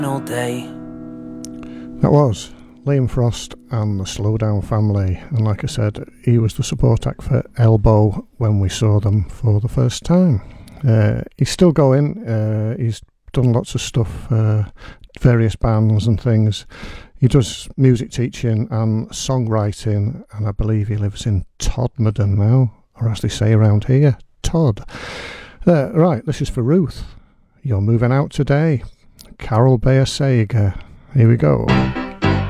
all day. That was Liam Frost and the Slowdown Family, and like I said, he was the support act for Elbow when we saw them for the first time. He's still going. He's done lots of stuff, various bands and things. He does music teaching and songwriting, and I believe he lives in Todmorden now, or as they say around here, Todd. Right, this is for Ruth. You're moving out today. Carol Bayer Sager. Here we go.